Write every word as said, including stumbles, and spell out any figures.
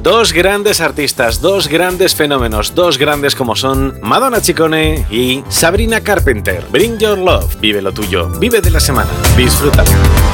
Dos grandes artistas, dos grandes fenómenos, dos grandes como son Madonna Ciccone y Sabrina Carpenter. Bring Your Love, vive lo tuyo, vive de la semana, disfrútalo.